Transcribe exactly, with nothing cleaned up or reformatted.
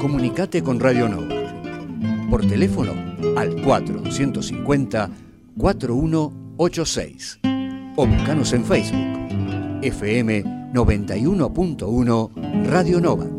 Comunicate con Radio Nova. Por teléfono al cuatro cinco cero, cuatro uno ocho seis. O buscanos en Facebook. F M noventa y uno punto uno Radio Nova.